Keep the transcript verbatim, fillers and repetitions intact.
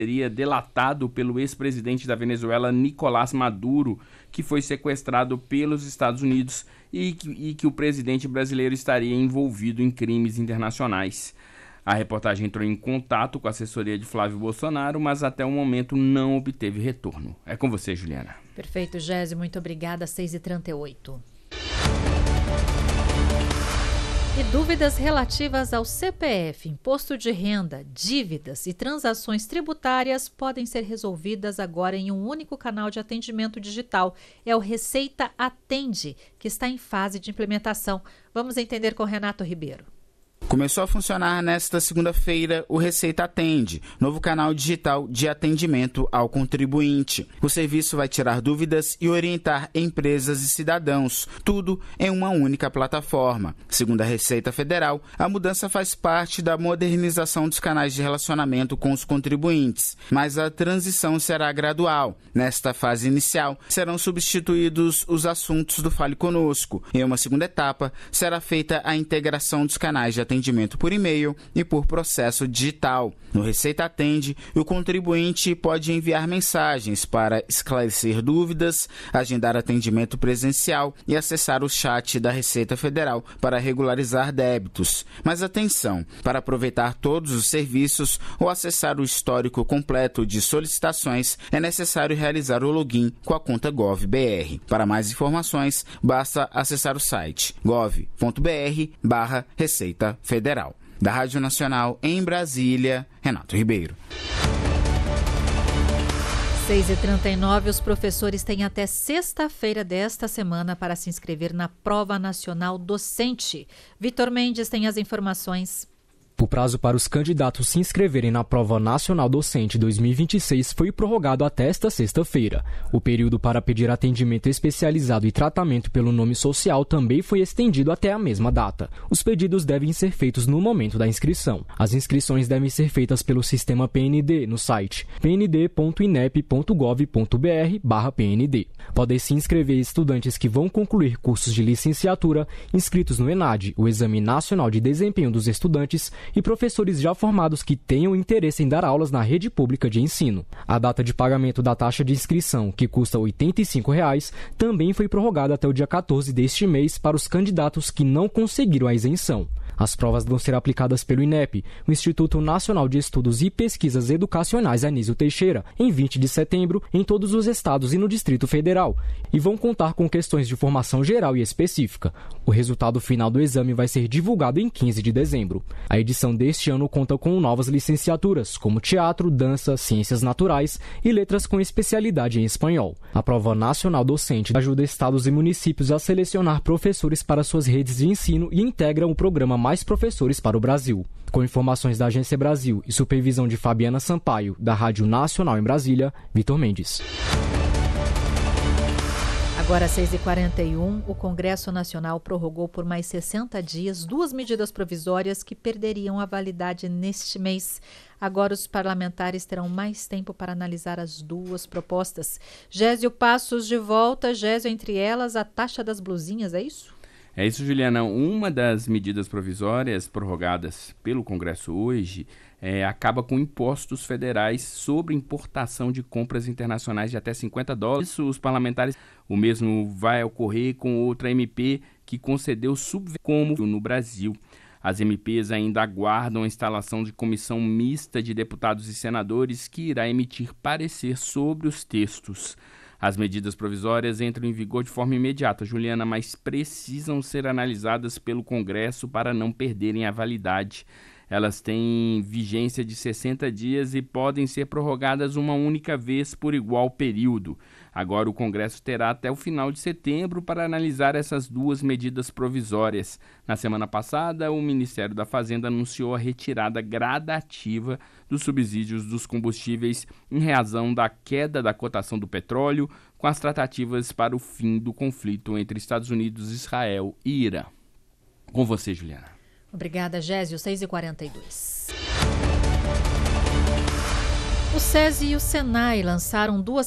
seria delatado pelo ex-presidente da Venezuela, Nicolás Maduro, que foi sequestrado pelos Estados Unidos e que, e que o presidente brasileiro estaria envolvido em crimes internacionais. A reportagem entrou em contato com a assessoria de Flávio Bolsonaro, mas até o momento não obteve retorno. É com você, Juliana. Perfeito, Gésio. Muito obrigada. seis e trinta e oito. E dúvidas relativas ao C P F, imposto de renda, dívidas e transações tributárias podem ser resolvidas agora em um único canal de atendimento digital. É o Receita Atende, que está em fase de implementação. Vamos entender com Renato Ribeiro. Começou a funcionar nesta segunda-feira o Receita Atende, novo canal digital de atendimento ao contribuinte. O serviço vai tirar dúvidas e orientar empresas e cidadãos, tudo em uma única plataforma. Segundo a Receita Federal, a mudança faz parte da modernização dos canais de relacionamento com os contribuintes, mas a transição será gradual. Nesta fase inicial, serão substituídos os assuntos do Fale Conosco. Em uma segunda etapa, será feita a integração dos canais de atendimento atendimento por e-mail e por processo digital. No Receita Atende, o contribuinte pode enviar mensagens para esclarecer dúvidas, agendar atendimento presencial e acessar o chat da Receita Federal para regularizar débitos. Mas atenção, para aproveitar todos os serviços ou acessar o histórico completo de solicitações, é necessário realizar o login com a conta Gov.br. Para mais informações, basta acessar o site gov.br barra Receita Federal. Da Rádio Nacional em Brasília, Renato Ribeiro. seis e trinta e nove, os professores têm até sexta-feira desta semana para se inscrever na Prova Nacional Docente. Vitor Mendes tem as informações. O prazo para os candidatos se inscreverem na Prova Nacional Docente dois mil e vinte e seis foi prorrogado até esta sexta-feira. O período para pedir atendimento especializado e tratamento pelo nome social também foi estendido até a mesma data. Os pedidos devem ser feitos no momento da inscrição. As inscrições devem ser feitas pelo sistema P N D no site p n d ponto inep ponto gov ponto b r barra p n d. Podem se inscrever estudantes que vão concluir cursos de licenciatura, inscritos no ENAD, o Exame Nacional de Desempenho dos Estudantes, e professores já formados que tenham interesse em dar aulas na rede pública de ensino. A data de pagamento da taxa de inscrição, que custa oitenta e cinco reais, também foi prorrogada até o dia quatorze deste mês para os candidatos que não conseguiram a isenção. As provas vão ser aplicadas pelo INEP, o Instituto Nacional de Estudos e Pesquisas Educacionais Anísio Teixeira, em vinte de setembro, em todos os estados e no Distrito Federal, e vão contar com questões de formação geral e específica. O resultado final do exame vai ser divulgado em quinze de dezembro. A edição deste ano conta com novas licenciaturas, como teatro, dança, ciências naturais e letras com especialidade em espanhol. A Prova Nacional Docente ajuda estados e municípios a selecionar professores para suas redes de ensino e integra o programa Mais Professores para o Brasil. Com informações da Agência Brasil e supervisão de Fabiana Sampaio, da Rádio Nacional em Brasília, Vitor Mendes. Agora, às seis e quarenta e um, o Congresso Nacional prorrogou por mais sessenta dias duas medidas provisórias que perderiam a validade neste mês. Agora, os parlamentares terão mais tempo para analisar as duas propostas. Gésio Passos de volta. Gésio, entre elas, a taxa das blusinhas, é isso? É isso, Juliana. Uma das medidas provisórias prorrogadas pelo Congresso hoje é, acaba com impostos federais sobre importação de compras internacionais de até cinquenta dólares. Isso, os parlamentares, o mesmo vai ocorrer com outra M P que concedeu subvenção como no Brasil. As M Ps ainda aguardam a instalação de comissão mista de deputados e senadores que irá emitir parecer sobre os textos. As medidas provisórias entram em vigor de forma imediata, Juliana, mas precisam ser analisadas pelo Congresso para não perderem a validade. Elas têm vigência de sessenta dias e podem ser prorrogadas uma única vez por igual período. Agora o Congresso terá até o final de setembro para analisar essas duas medidas provisórias. Na semana passada, o Ministério da Fazenda anunciou a retirada gradativa dos subsídios dos combustíveis em razão da queda da cotação do petróleo, com as tratativas para o fim do conflito entre Estados Unidos, Israel e Irã. Com você, Juliana. Obrigada, Gésio. seis e quarenta e dois. O SESI e o SENAI lançaram duas